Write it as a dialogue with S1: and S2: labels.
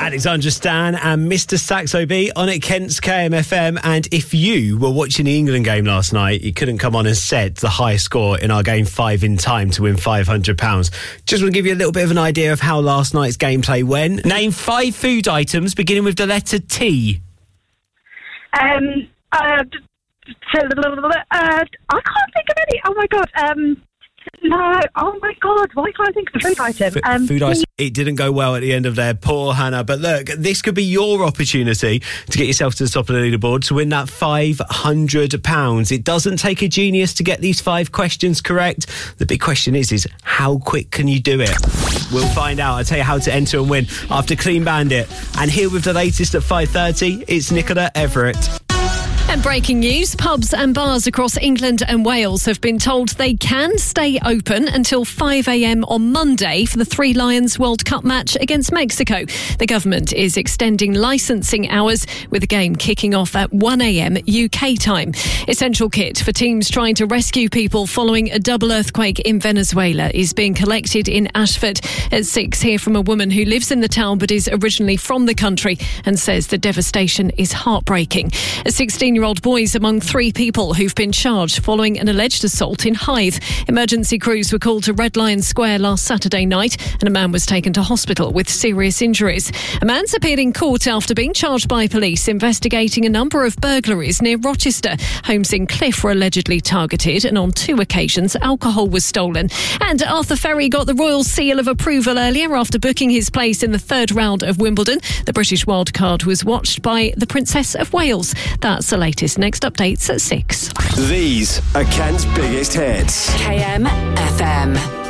S1: Alexandra Stan and Mr. Saxo B on at Kent's KMFM. And if you were watching the England game last night, you couldn't come on and set the highest score in our game 5 in time to win £500. Just want to give you a little bit of an idea of how last night's gameplay went. Name 5 food items beginning with the letter T.
S2: I can't think of any. Oh my God. No. Oh my God. Why can't I think of a food item?
S1: Food item. It didn't go well at the end of there. Poor Hannah. But look, this could be your opportunity to get yourself to the top of the leaderboard to win that £500. It doesn't take a genius to get these 5 questions correct. The big question is how quick can you do it? We'll find out. I'll tell you how to enter and win after Clean Bandit. And here with the latest at 5:30, it's Nicola Everett.
S3: And breaking news, pubs and bars across England and Wales have been told they can stay open until 5 a.m. on Monday for the Three Lions World Cup match against Mexico. The government is extending licensing hours with the game kicking off at 1 a.m. UK time. Essential kit for teams trying to rescue people following a double earthquake in Venezuela is being collected in Ashford. At 6, hear from a woman who lives in the town but is originally from the country and says the devastation is heartbreaking. A 16-year-old boy is among 3 people who've been charged following an alleged assault in Hythe. Emergency crews were called to Red Lion Square last Saturday night and a man was taken to hospital with serious injuries. A man's appeared in court after being charged by police investigating a number of burglaries near Rochester. Homes in Cliff were allegedly targeted and on 2 occasions alcohol was stolen. And Arthur Ferry got the royal seal of approval earlier after booking his place in the 3rd round of Wimbledon. The British wildcard was watched by the Princess of Wales. That's the latest. Next updates at 6.
S4: These are Kent's biggest hits.
S5: KMFM.